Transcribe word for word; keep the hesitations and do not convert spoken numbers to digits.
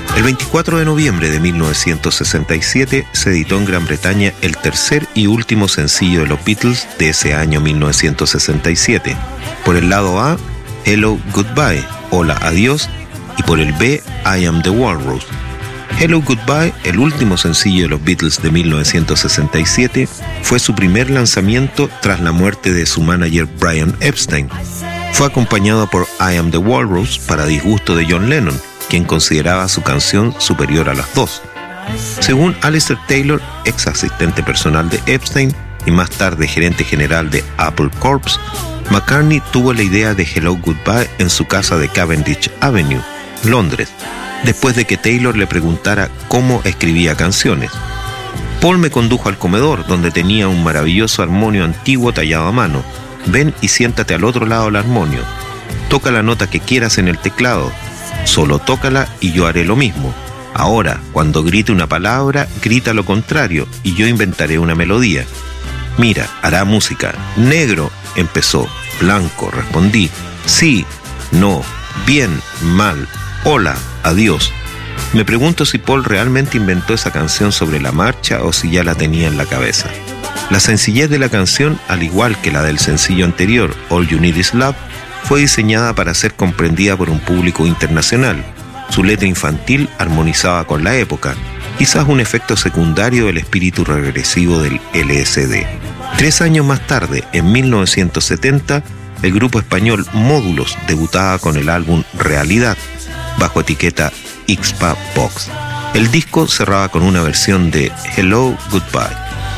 El veinticuatro de noviembre de mil novecientos sesenta y siete se editó en Gran Bretaña el tercer y último sencillo de los Beatles de ese año mil novecientos sesenta y siete. Por el lado A, Hello Goodbye, Hola Adiós, y por el B, I Am the Walrus. Hello Goodbye, el último sencillo de los Beatles de mil novecientos sesenta y siete, fue su primer lanzamiento tras la muerte de su manager Brian Epstein. Fue acompañado por I Am the Walrus para disgusto de John Lennon, quien consideraba su canción superior a las dos. Según Alistair Taylor, ex asistente personal de Epstein y más tarde gerente general de Apple Corps, McCartney tuvo la idea de Hello Goodbye en su casa de Cavendish Avenue, Londres, después de que Taylor le preguntara cómo escribía canciones. Paul me condujo al comedor, donde tenía un maravilloso armonio antiguo tallado a mano. Ven y siéntate al otro lado del armonio. Toca la nota que quieras en el teclado. Solo tócala y yo haré lo mismo. Ahora, cuando grite una palabra, grita lo contrario y yo inventaré una melodía. Mira, hará música. Negro, empezó. Blanco, respondí. Sí, no, bien, mal, hola, adiós. Me pregunto si Paul realmente inventó esa canción sobre la marcha o si ya la tenía en la cabeza. La sencillez de la canción, al igual que la del sencillo anterior, All You Need Is Love, fue diseñada para ser comprendida por un público internacional. Su letra infantil armonizaba con la época, quizás un efecto secundario del espíritu regresivo del L S D. Tres años más tarde, en mil novecientos setenta, el grupo español Módulos debutaba con el álbum Realidad, bajo etiqueta Ixpa Box. El disco cerraba con una versión de Hello Goodbye.